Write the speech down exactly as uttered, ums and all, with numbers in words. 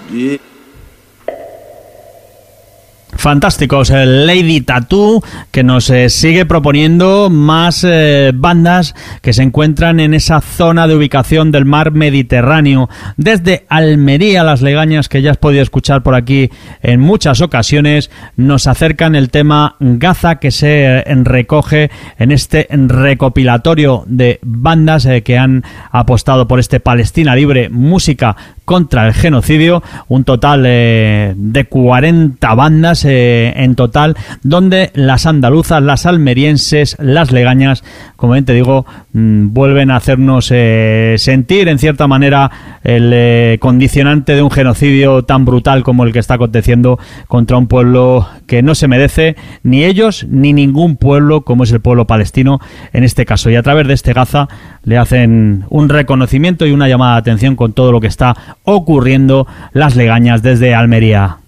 Yeah. Fantásticos, eh, Lady Tattoo, que nos eh, sigue proponiendo más eh, bandas que se encuentran en esa zona de ubicación del mar Mediterráneo. Desde Almería, las legañas, que ya has podido escuchar por aquí en muchas ocasiones, nos acercan el tema Gaza, que se eh, recoge en este recopilatorio de bandas eh, que han apostado por este Palestina Libre, música contra el genocidio. Un total eh, de cuarenta bandas eh, en total, donde las andaluzas, las almerienses, las legañas, como bien te digo, mmm, vuelven a hacernos eh, sentir en cierta manera el eh, condicionante de un genocidio tan brutal como el que está aconteciendo contra un pueblo que no se merece ni ellos ni ningún pueblo, como es el pueblo palestino en este caso. Y a través de este Gaza le hacen un reconocimiento y una llamada de atención con todo lo que está ocurriendo las legañas desde Almería.